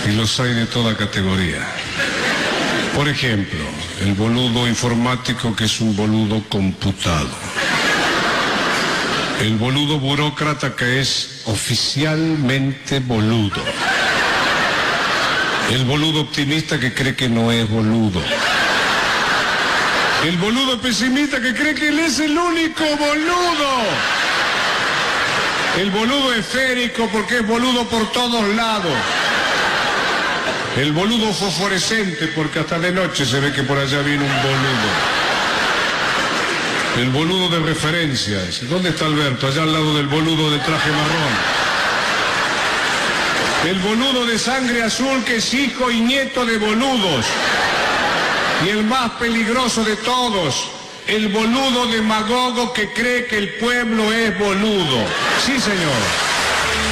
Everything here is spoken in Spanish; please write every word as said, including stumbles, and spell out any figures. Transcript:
Y los hay de toda categoría. Por ejemplo, el boludo informático, que es un boludo computado. El boludo burócrata, que es oficialmente boludo. El boludo optimista, que cree que no es boludo. El boludo pesimista, que cree que él es el único boludo. El boludo esférico, porque es boludo por todos lados. El boludo fosforescente, porque hasta de noche se ve que por allá viene un boludo. El boludo de referencia. ¿Dónde está Alberto? Allá al lado del boludo de traje marrón. El boludo de sangre azul, que es hijo y nieto de boludos. Y el más peligroso de todos, el boludo demagogo, que cree que el pueblo es boludo. Sí, señor.